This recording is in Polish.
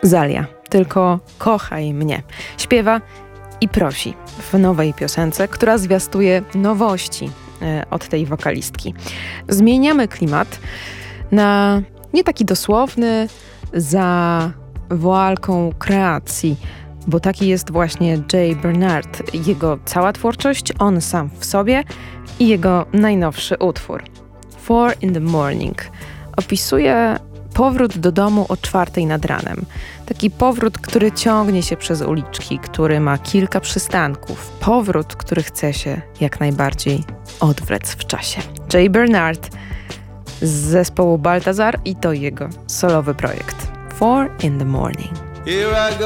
Zalia, tylko kochaj mnie. Śpiewa i prosi w nowej piosence, która zwiastuje nowości od tej wokalistki. Zmieniamy klimat na nie taki dosłowny, za woalką kreacji, bo taki jest właśnie Jay Bernard. Jego cała twórczość, on sam w sobie i jego najnowszy utwór 4 in the morning opisuje powrót do domu o 4 nad ranem. Taki powrót, który ciągnie się przez uliczki, który ma kilka przystanków. Powrót, który chce się jak najbardziej odwlec w czasie. Jay Bernard z zespołu Baltazar i to jego solowy projekt 4 in the morning. Here I go.